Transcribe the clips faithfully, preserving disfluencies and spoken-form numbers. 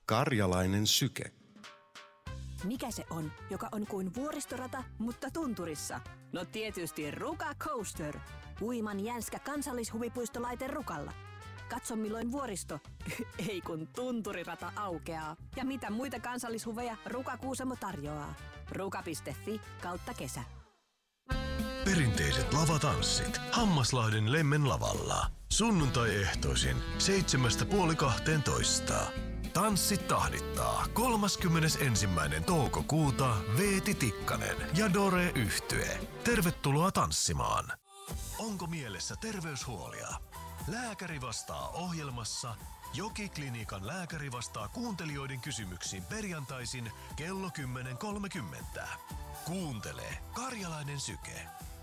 Karjalainen syke. Mikä se on, joka on kuin vuoristorata, mutta tunturissa? No tietysti Ruka Coaster. Huiman jänskä kansallishuvipuistolaite Rukalla. Katso milloin vuoristo, ei kun tunturirata aukeaa. Ja mitä muita kansallishuveja Ruka Kuusamo tarjoaa. ruka piste fi kautta kesä. Perinteiset lavatanssit Hammaslahden Lemmen lavalla. Sunnuntai-ehtoisin seitsemästä puoli kahteentoista. Tanssit tahdittaa kolmaskymmenesensimmäinen toukokuuta Veeti Tikkanen ja Dore Yhtye. Tervetuloa tanssimaan. Onko mielessä terveyshuolia? Lääkäri vastaa ohjelmassa. Joki-klinikan lääkäri vastaa kuuntelijoiden kysymyksiin perjantaisin kello kymmenen kolmekymmentä. Kuuntele Karjalainen syke.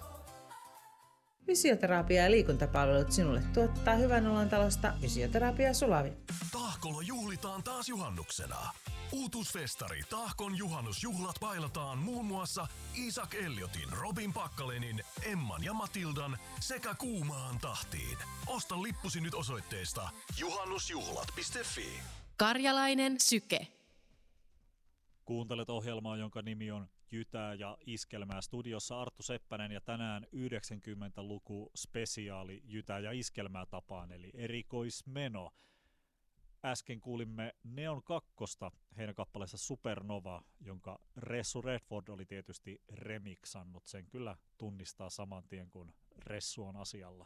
Fysioterapia ja liikuntapalvelut sinulle tuottaa Hyvän olon talosta Fysioterapia Sulavi. Tahkolla juhlitaan taas juhannuksena. Uutuusfestari Tahkon juhannusjuhlat bailataan muun muassa Isak Elliotin, Robin Pakkalenin, Emman ja Matildan sekä Kuumaan tahtiin. Osta lippusi nyt osoitteesta juhannusjuhlat piste fi. Karjalainen syke. Kuuntelet ohjelmaa, jonka nimi on Jytää ja Iskelmää. Studiossa Arttu Seppänen ja tänään yhdeksänkymmentäluku spesiaali Jytää ja Iskelmää tapaan, eli erikoismeno. Äsken kuulimme Neon kakkosta heidän kappaleessa Supernova, jonka Ressu Redford oli tietysti remiksannut. Sen kyllä tunnistaa saman tien, kun Ressu on asialla.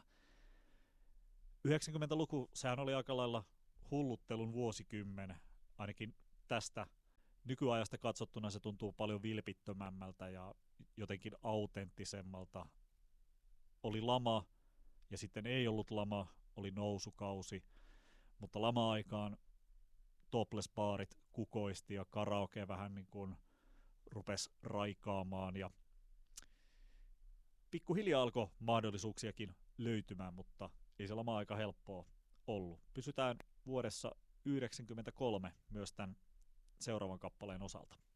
yhdeksänkymmentäluku, sehän oli aika lailla hulluttelun vuosikymmen, ainakin tästä nykyajasta katsottuna se tuntuu paljon vilpittömämmältä ja jotenkin autenttisemmalta. Oli lama ja sitten ei ollut lama, oli nousukausi, mutta lama-aikaan topless-baarit kukoisti ja karaoke vähän niin kuin rupesi raikaamaan ja pikkuhiljaa alkoi mahdollisuuksiakin löytymään, mutta ei se lama-aika helppoa ollut. Pysytään vuodessa yhdeksänkymmentäkolme myös tämän seuraavan kappaleen osalta.